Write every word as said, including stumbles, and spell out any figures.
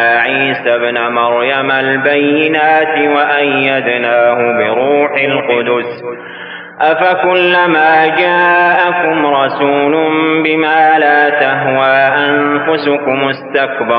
عيسى ابن مريم البينات وأيدناه بروح القدس أفكلما جاءكم رسول بما لا تهوى أنفسكم استكبرتم